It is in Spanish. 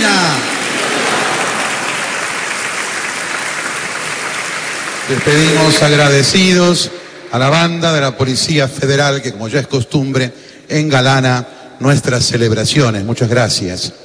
Argentina. Despedimos agradecidos a la banda de la Policía Federal que, como ya es costumbre, engalana nuestras celebraciones. Muchas gracias.